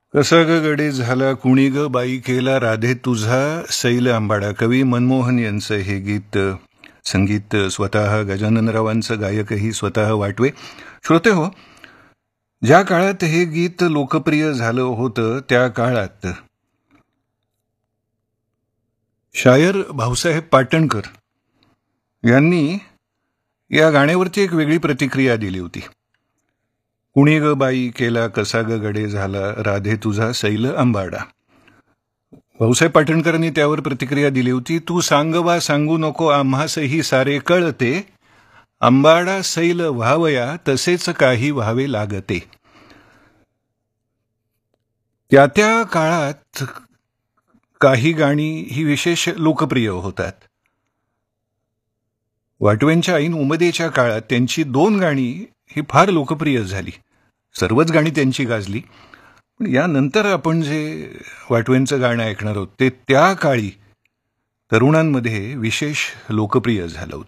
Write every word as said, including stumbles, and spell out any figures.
कसा ग गडे झाला कुणी ग बाई केला राधे तुझा सैल आंबाडा. कवी मनमोहन यांचं हे गीत. संगीत स्वतः गजाननरावांचं, गायकही स्वतः वाटवे. श्रोते हो, ज्या काळात हे गीत लोकप्रिय झालं होतं त्या काळात शायर भाऊसाहेब पाटणकर यांनी या गाण्यावरती एक वेगळी प्रतिक्रिया दिली होती. कुणी ग बाई केला कसा ग गडे झाला राधे तुझा सैल आंबाडा. भाऊसाहेब पाटणकरांनी त्यावर प्रतिक्रिया दिली होती. तू सांगवा सांगू नको आम्हासही सारे कळते, आंबाडा सैल व्हावया तसेच काही व्हावे लागते. त्या त्या काळात काही गाणी ही विशेष लोकप्रिय होतात. वाटवेंच्या ऐन उमदेच्या काळात त्यांची दोन गाणी ही फार लोकप्रिय झाली. सर्वच गाणी त्यांची गाजली, पण यानंतर आपण जे वाटवेंचं गाणं ऐकणार आहोत ते त्या काळी तरुणांमध्ये विशेष लोकप्रिय झालं होतं.